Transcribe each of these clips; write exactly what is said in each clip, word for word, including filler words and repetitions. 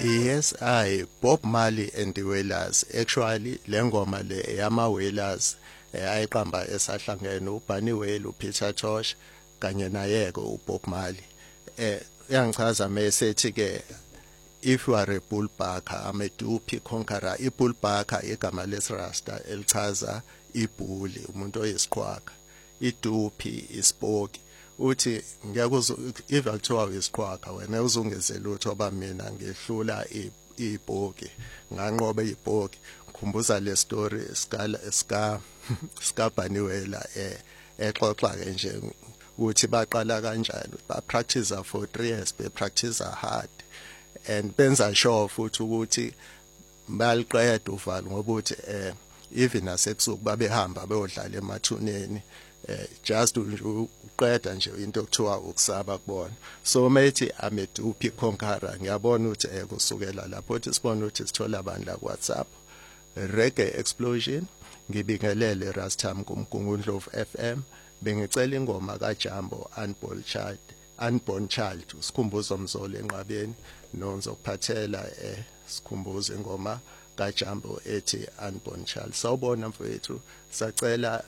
Yes, I Bob Marley and the Wailers. Actually, le ngoma le yama Wailers ayiqamba esahlangene uBunny Wailer, uPeter Tosh kanye nayeke uBob Marley. Eh yangichaza mesethi ke if you are a bullbucker, I'm a dupe conqueror. I-bullbucker igama lesirasta elichaza ibhuli, umuntu oyisiqhwaga. I-dupe ispoki. Uthi ngiyakuzwa if kuthiwa uyisiqhwaga wena uzungezela uthi oba mina ngehlula ibhoki nganqoba ibhoki. Khumbuza le story skala ska ska Bunny Wailer eh exoxa ke nje uthi baqala kanjani, ba practice for three years, be practice hard and benza sure futhi ukuthi baliqeda uvalo ngoba uthi eh even nasebusuku babehamba beyodlala emathuneni eh just uqeda nje into okuthiwa ukusaba kubona. So methi ame dupe conqueror, ngiyabona ukuthi eh kusukela lapho uthi sibona ukuthi sithola abantu la WhatsApp Reggae Explosion. Ngibingelele Rastam kuMgungundlovu F M. Bengicela ingoma kaJambo Unborn Child, Unborn Child, sikhumbuzo mzolo enqabeni nozokuphathela eh sikhumbuzo ingoma kaJambo ethi Unborn Child. Sawubona mfowethu, sacela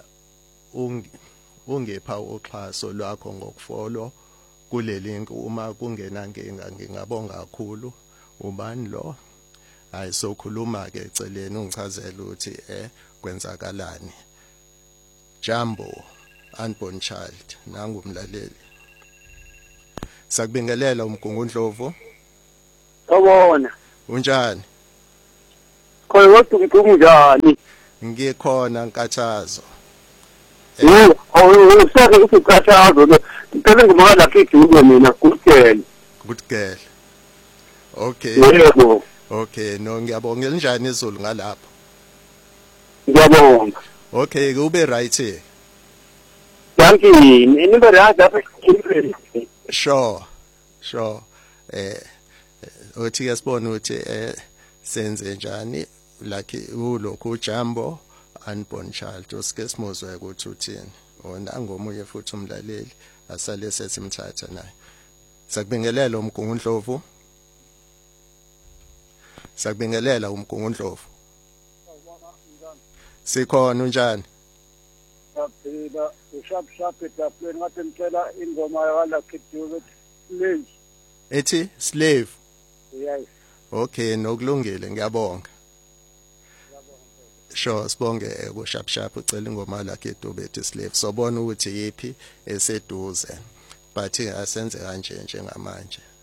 ungepha uxhaso lwakho ngokufollow kule link uma kungena nkinga. Ngingabonga kakhulu. Ubani lo? Hayi sokhuluma ke eceleni ungichazela ukuthi eh kwenzakalani. Jambo Unborn Child, nangu umlaleli. Sakubingelela uMgungundlovu. Sawubona. Unjani? Khona kodwa ngikhulumjani? Ngikhona Nkathazo. Yebo, awuseke ukukhathazo lo. Ngicela ngimala kiduke mina kuthela. Good girl. Okay. Yebo. Okay, no ngiyabonga. Njani izulu ngalapho? Ngiyabonga. Okay, kube right here. Dankie. Nibe right lapha. Sure. Sure. Eh uthi ke sibone ukuthi eh senze njani like ulokhu uJambo Unborn Child usike simuzwe ukuthi uthini. Wona ngomunye futhi umlaleli asale sesimthatha naye. Sakubingelela uMgungundlovu. Sakubingelela uMgungundlovu. Sikhona unjani? Saphila ushap shap etafuleni ngathi ngicela ingoma yala kiduke slave. Ethi slave. Yes. Okay, nokulungile ngiyabonga. Sure, sibonge kushap shap ucela ingoma la kiduke ethi slave. Sobona ukuthi yipi eseduze. But asenze kanje njengamanje.